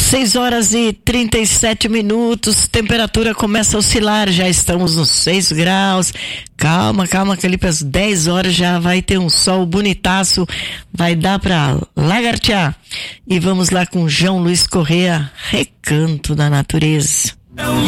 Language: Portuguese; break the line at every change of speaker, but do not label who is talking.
6h37, temperatura começa a oscilar, já estamos nos 6 graus. Calma, Felipe, às 10 horas já vai ter um sol bonitaço, vai dar pra lagartear. E vamos lá com João Luiz Correa, Recanto da Natureza.